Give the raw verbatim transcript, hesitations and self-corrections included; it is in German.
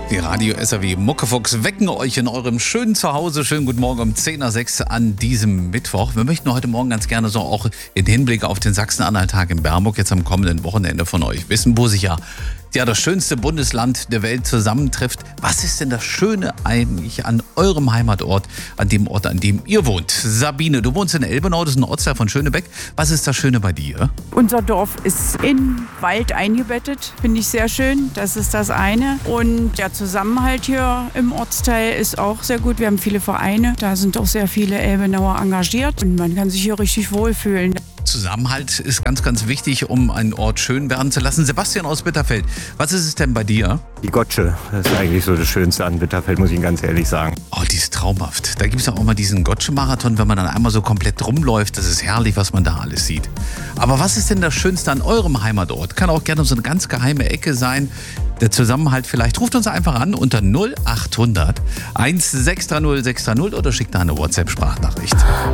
Die Radio S R W Muckefuchs wecken euch in eurem schönen Zuhause. Schönen guten Morgen um zehn nach sechs an diesem Mittwoch. Wir möchten heute Morgen ganz gerne so auch in Hinblick auf den Sachsen-Anhalt-Tag in Bernburg jetzt am kommenden Wochenende von euch wissen, wo sich ja, ja das schönste Bundesland der Welt zusammentrifft. Was ist denn das Schöne eigentlich an eurem Heimatort, an dem Ort, an dem ihr wohnt? Sabine, du wohnst in Elbenau, das ist ein Ortsteil von Schönebeck. Was ist das Schöne bei dir? Unser Dorf ist in Wald eingebettet, finde ich sehr schön. Das ist das eine. Und der Zusammenhalt hier im Ortsteil ist auch sehr gut. Wir haben viele Vereine, da sind auch sehr viele Elbenauer engagiert und man kann sich hier richtig wohlfühlen. Zusammenhalt ist ganz, ganz wichtig, um einen Ort schön werden zu lassen. Sebastian aus Bitterfeld, was ist es denn bei dir? Die Gotsche, das ist eigentlich so das Schönste an Bitterfeld, muss ich Ihnen ganz ehrlich sagen. Oh, die ist traumhaft. Da gibt es auch mal diesen Gotsche-Marathon, wenn man dann einmal so komplett rumläuft. Das ist herrlich, was man da alles sieht. Aber was ist denn das Schönste an eurem Heimatort? Kann auch gerne so eine ganz geheime Ecke sein. Der Zusammenhalt vielleicht. Ruft uns einfach an unter null acht hundert eins sechs drei null sechs drei null oder schickt da eine WhatsApp-Sprachnachricht.